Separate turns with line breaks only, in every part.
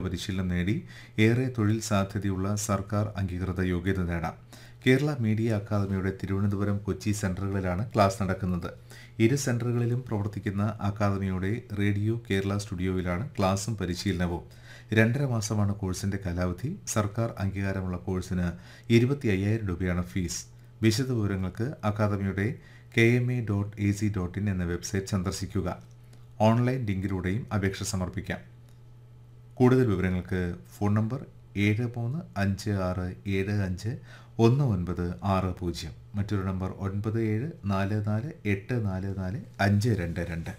പരിശീലനം നേടി ഏറെ തൊഴിൽ സാധ്യതയുള്ള സർക്കാർ അംഗീകൃത യോഗ്യത നേടാം. കേരള മീഡിയ അക്കാദമിയുടെ തിരുവനന്തപുരം, കൊച്ചി സെന്ററുകളിലാണ് ക്ലാസ് നടക്കുന്നത്. ഇരു സെന്ററുകളിലും പ്രവർത്തിക്കുന്ന അക്കാദമിയുടെ റേഡിയോ കേരള സ്റ്റുഡിയോയിലാണ് ക്ലാസും പരിശീലനവും. 2.5 മാസമാണ് കോഴ്സിന്റെ കാലാവധി. സർക്കാർ അംഗീകാരമുള്ള കോഴ്സിന് 25,000 രൂപയാണ് ഫീസ്. വിശദവിവരങ്ങൾക്ക് അക്കാദമിയുടെ kma.ac.in എന്ന വെബ്സൈറ്റ് സന്ദർശിക്കുക. ഓൺലൈൻ ലിങ്കിലൂടെയും അപേക്ഷ സമർപ്പിക്കാം. കൂടുതൽ വിവരങ്ങൾക്ക് ഫോൺ നമ്പർ 7356751960, മറ്റൊരു number 9744844522.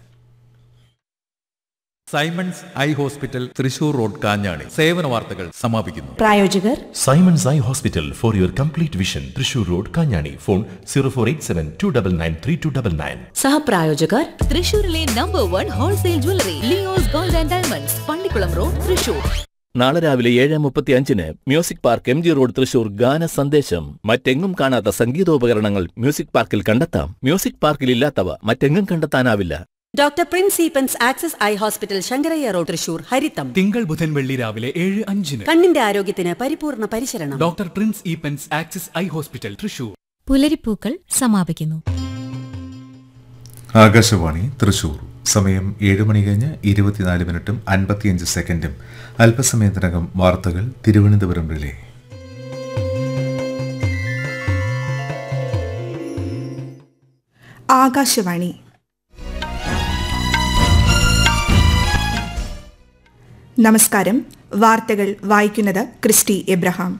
Symons eye hospital, Thrissur road, Kanjani. സേവന വാർത്തകൾ സമാപിക്കുന്നു.
പ്രായോജകർ
Symons eye hospital for your complete vision, Thrissur road, Kanjani. Phone 0487299399.
സഹപ്രായോജകർ
തൃശൂരിലെ number 1 wholesale jewellery Leo's gold and diamonds, Pallikkulam road, Thrissur.
നാളെ രാവിലെ 7:35 music park, MG road, Thrissur. ഗാന സന്ദേശം. മറ്റെങ്ങും കാണാത്ത സംഗീതോപകരണങ്ങൾ മ്യൂസിക് പാർക്കിൽ കണ്ടെത്താം. മ്യൂസിക് പാർക്കിൽ ഇല്ലാത്തവ മറ്റെങ്ങും കണ്ടെത്താനാവില്ല.
Doctor Prince Eappen's access eye hospital, Sankaraiah road, Thrissur. ഹരിതം
തിങ്കൾ, ബുധൻ, വെള്ളി രാവിലെ 7:05.
കണ്ണിന്റെ ആരോഗ്യത്തിന് പരിപൂർണ പരിശരണം.
Doctor Prince Eappen's access eye hospital, Thrissur.
പുലരിപ്പൂക്കൾ സമാപിക്കുന്നു.
ആകാശവാണി തൃശൂർ. സമയം 7:24:55. അല്പസമയത്തിനകം വാർത്തകൾ തിരുവനന്തപുരം റിലേ.
ആകാശവാണി. നമസ്കാരം. വാർത്തകൾ വായിക്കുന്നത് ക്രിസ്റ്റി എബ്രഹാം.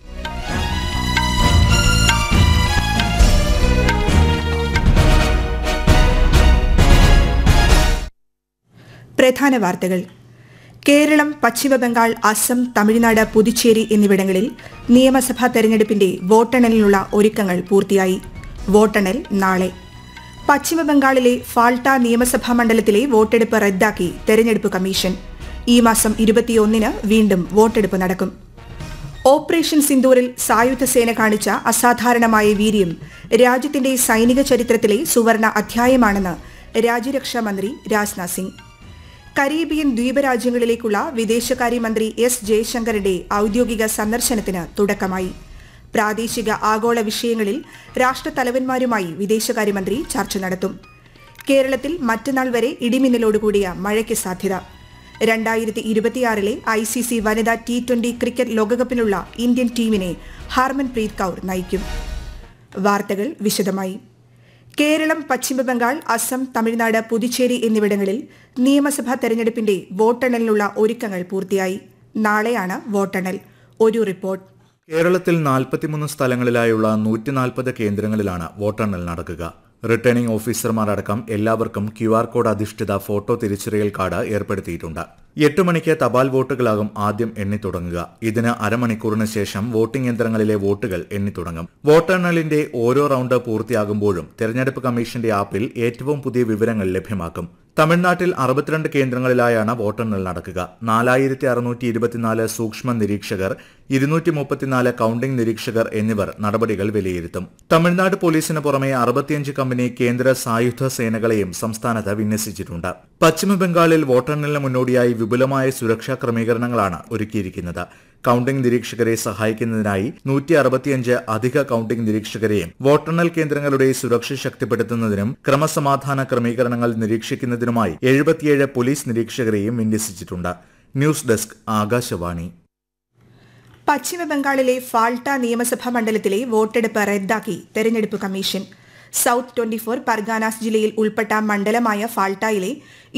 പ്രധാന വാർത്തകൾ. കേരളം, പശ്ചിമബംഗാൾ, അസം, തമിഴ്നാട്, പുതുച്ചേരി എന്നിവിടങ്ങളിൽ നിയമസഭാ തെരഞ്ഞെടുപ്പിന്റെ വോട്ടെണ്ണലിനുള്ള ഒരുക്കങ്ങൾ പൂർത്തിയായി. വോട്ടെണ്ണൽ നാളെ. പശ്ചിമബംഗാളിലെ ഫാൾട്ട നിയമസഭാ മണ്ഡലത്തിലെ വോട്ടെടുപ്പ് റദ്ദാക്കി തെരഞ്ഞെടുപ്പ് കമ്മീഷൻ. ഈ മാസം 21 വീണ്ടും വോട്ടെടുപ്പ് നടക്കും. ഓപ്പറേഷൻ സിന്ദൂറിൽ സായുധ സേന കാണിച്ച അസാധാരണമായ വീര്യം രാജ്യത്തിന്റെ സൈനിക ചരിത്രത്തിലെ സുവർണ അധ്യായമാണെന്ന് രാജ്യരക്ഷാ മന്ത്രി രാജ്നാഥ് സിംഗ്. കരീബിയൻ ദ്വീപരാജ്യങ്ങളിലേക്കുള്ള വിദേശകാര്യമന്ത്രി എസ് ജയശങ്കറിന്റെ ഔദ്യോഗിക സന്ദർശനത്തിന് തുടക്കമായി. പ്രാദേശിക ആഗോള വിഷയങ്ങളിൽ രാഷ്ട്രത്തലവന്മാരുമായി വിദേശകാര്യമന്ത്രി ചർച്ച നടത്തും. കേരളത്തിൽ മറ്റന്നാൾ വരെ ഇടിമിന്നലോടുകൂടിയ മഴയ്ക്ക് സാധ്യത. 2026 ICC വനിതാ T20 ക്രിക്കറ്റ് ലോകകപ്പിനുള്ള ഇന്ത്യൻ ടീമിനെ ഹർമൻപ്രീത് കൗർ നയിക്കും. വാർത്തകൾ വിശദമായി. കേരളം, പശ്ചിമബംഗാൾ, അസം, തമിഴ്നാട്, പുതുച്ചേരി എന്നിവിടങ്ങളിൽ നിയമസഭാ തെരഞ്ഞെടുപ്പിന്റെ വോട്ടെണ്ണലിനുള്ള ഒരുക്കങ്ങൾ പൂർത്തിയായി. നാളെയാണ് വോട്ടെണ്ണൽ. ഒരു റിപ്പോർട്ട്.
കേരളത്തിൽ 43 സ്ഥലങ്ങളിലായുള്ള 140 കേന്ദ്രങ്ങളിലാണ് വോട്ടെണ്ണൽ നടക്കുക. റിട്ടേണിംഗ് ഓഫീസർമാരടക്കം എല്ലാവർക്കും QR കോഡ് അധിഷ്ഠിത ഫോട്ടോ തിരിച്ചറിയൽ കാർഡ് ഏർപ്പെടുത്തിയിട്ടുണ്ട്. 8 മണിക്ക് തപാൽ വോട്ടുകളാകും ആദ്യം എണ്ണിത്തുടങ്ങുക. ഇതിന് അരമണിക്കൂറിന് ശേഷം വോട്ടിംഗ് യന്ത്രങ്ങളിലെ വോട്ടുകൾ എണ്ണിത്തുടങ്ങും. വോട്ടെണ്ണലിന്റെ ഓരോ റൌണ്ട് പൂർത്തിയാകുമ്പോഴും തെരഞ്ഞെടുപ്പ് കമ്മീഷന്റെ ആപ്പിൽ ഏറ്റവും പുതിയ വിവരങ്ങൾ ലഭ്യമാക്കും. തമിഴ്നാട്ടിൽ 62 കേന്ദ്രങ്ങളിലായാണ് വോട്ടെണ്ണൽ നടക്കുക. 4624 സൂക്ഷ്മ നിരീക്ഷകർ, 234 കൌണ്ടിംഗ് നിരീക്ഷകർ എന്നിവർ നടപടികൾ വിലയിരുത്തും. തമിഴ്നാട് പോലീസിന് പുറമെ 65 കമ്പനി കേന്ദ്ര സായുധ സേനകളെയും സംസ്ഥാനത്ത് വിന്യസിച്ചിട്ടുണ്ട്. പശ്ചിമബംഗാളിൽ വോട്ടെണ്ണലിന് മുന്നോടിയായി വിപുലമായ സുരക്ഷാ ക്രമീകരണങ്ങളാണ് ഒരുക്കിയിരിക്കുന്നത്. കൌണ്ടിംഗ് നിരീക്ഷകരെ സഹായിക്കുന്നതിനായി 165 അധിക കൌണ്ടിംഗ് നിരീക്ഷകരെയും വോട്ടെണ്ണൽ കേന്ദ്രങ്ങളുടെ സുരക്ഷ ശക്തിപ്പെടുത്തുന്നതിനും ക്രമസമാധാന ക്രമീകരണങ്ങൾ നിരീക്ഷിക്കുന്നതിനുമായി 77 പോലീസ് നിരീക്ഷകരെയും വിന്യസിച്ചിട്ടുണ്ട്. News desk, Akashvani.
പശ്ചിമബംഗാളിലെ ഫാൾട്ട നിയമസഭാ മണ്ഡലത്തിലെ വോട്ടെടുപ്പ് റദ്ദാക്കി തെരഞ്ഞെടുപ്പ് കമ്മീഷൻ. സൌത്ത് 24 പർഗാനാസ് ജില്ലയിൽ ഉൾപ്പെട്ട മണ്ഡലമായ ഫാൾട്ടയിലെ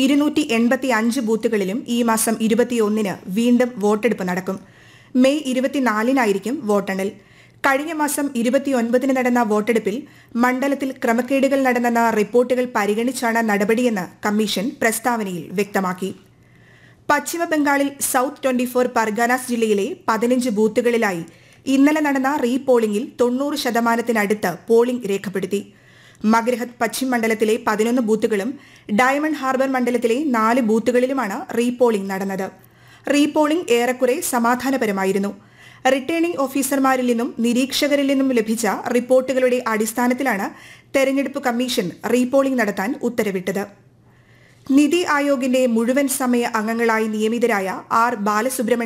285 ബൂത്തുകളിലും ഈ മാസം 21 വീണ്ടും വോട്ടെടുപ്പ് നടക്കും. മെയ് 24 വോട്ടെണ്ണൽ. കഴിഞ്ഞ മാസം 29 നടന്ന വോട്ടെടുപ്പിൽ മണ്ഡലത്തിൽ ക്രമക്കേടുകൾ നടന്നെന്ന റിപ്പോർട്ടുകൾ പരിഗണിച്ചാണ് നടപടിയെന്ന് കമ്മീഷൻ പ്രസ്താവനയിൽ വ്യക്തമാക്കി. പശ്ചിമബംഗാളിൽ സൌത്ത് 24 പർഗാനാസ് ജില്ലയിലെ 15 ബൂത്തുകളിലായി ഇന്നലെ നടന്ന റീപോളിംഗിൽ 90% പോളിംഗ് രേഖപ്പെടുത്തി. മഗ്രഹത് പശ്ചിം മണ്ഡലത്തിലെ 11 ബൂത്തുകളും ഡയമണ്ട് ഹാർബർ മണ്ഡലത്തിലെ 4 ബൂത്തുകളിലുമാണ് റീപോളിംഗ് നടന്നത്. റീപോളിംഗ് ഏറെക്കുറെ സമാധാനപരമായിരുന്നു. റിട്ടേണിംഗ് ഓഫീസർമാരിൽ നിന്നും നിരീക്ഷകരിൽ നിന്നും ലഭിച്ച റിപ്പോർട്ടുകളുടെ അടിസ്ഥാനത്തിലാണ് തെരഞ്ഞെടുപ്പ് കമ്മീഷൻ റീപോളിംഗ് നടത്താൻ ഉത്തരവിട്ടത്. നിതി ആയോഗിന്റെ മുഴുവൻ സമയ അംഗങ്ങളായി നിയമിതരായ ആർ ബാലസുബ്രഹ്മണ്യം